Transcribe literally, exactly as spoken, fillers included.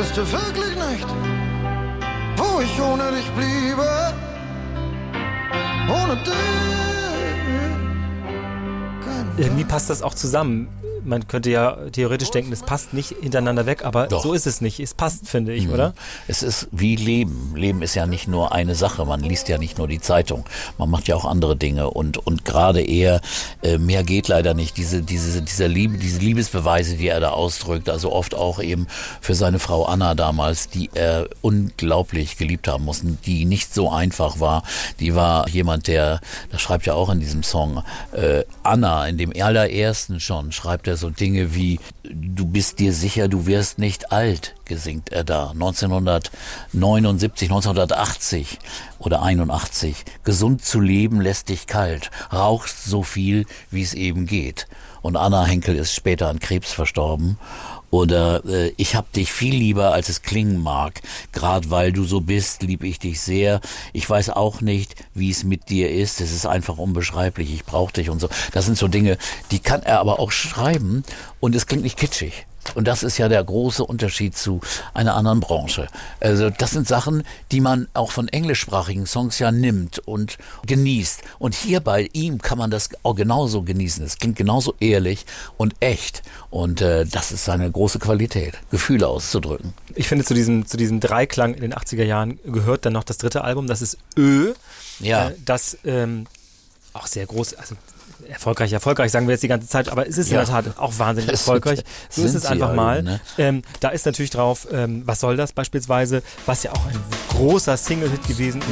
wüsste wirklich nicht, wo ich ohne dich bliebe. Ohne dich. Irgendwie passt das auch zusammen. Man könnte ja theoretisch denken, es passt nicht hintereinander weg, aber Doch. so ist es nicht. Es passt, finde ich, Mhm. oder? Es ist wie Leben. Leben ist ja nicht nur eine Sache. Man liest ja nicht nur die Zeitung. Man macht ja auch andere Dinge und und gerade eher äh, mehr geht leider nicht. Diese diese dieser Liebe, diese Liebesbeweise, die er da ausdrückt, also oft auch eben für seine Frau Anna damals, die er unglaublich geliebt haben muss, die nicht so einfach war. Die war jemand, der, das schreibt ja auch in diesem Song, äh, Anna, in dem allerersten schon, schreibt er so Dinge wie, du bist dir sicher, du wirst nicht alt, gesingt er da. neunzehnhundertneunundsiebzig, neunzehnhundertachtzig oder einundachtzig. Gesund zu leben lässt dich kalt, rauchst so viel, wie es eben geht. Und Anna Henkel ist später an Krebs verstorben. Oder äh, ich hab dich viel lieber, als es klingen mag. Gerade weil du so bist, lieb ich dich sehr. Ich weiß auch nicht, wie es mit dir ist. Es ist einfach unbeschreiblich. Ich brauch dich und so. Das sind so Dinge, die kann er aber auch schreiben und es klingt nicht kitschig. Und das ist ja der große Unterschied zu einer anderen Branche. Also das sind Sachen, die man auch von englischsprachigen Songs ja nimmt und genießt. Und hier bei ihm kann man das auch genauso genießen. Es klingt genauso ehrlich und echt. Und äh, das ist seine große Qualität, Gefühle auszudrücken. Ich finde, zu diesem, zu diesem Dreiklang in den achtziger Jahren gehört dann noch das dritte Album, das ist Ö. Ja. Äh, das ähm, auch sehr groß, also erfolgreich, erfolgreich, sagen wir jetzt die ganze Zeit, aber es ist Ja. in der Tat auch wahnsinnig Das erfolgreich. sind- So ist sind es sie einfach alle, mal. ne? Ähm, da ist natürlich drauf, ähm, was soll das beispielsweise, was ja auch ein großer Single-Hit gewesen